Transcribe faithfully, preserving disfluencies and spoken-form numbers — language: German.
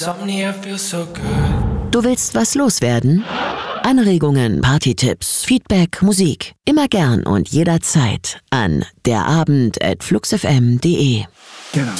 Du willst was loswerden? Anregungen, Partytipps, Feedback, Musik. Immer gern und jederzeit an derabend at fluxfm punkt de. Genau.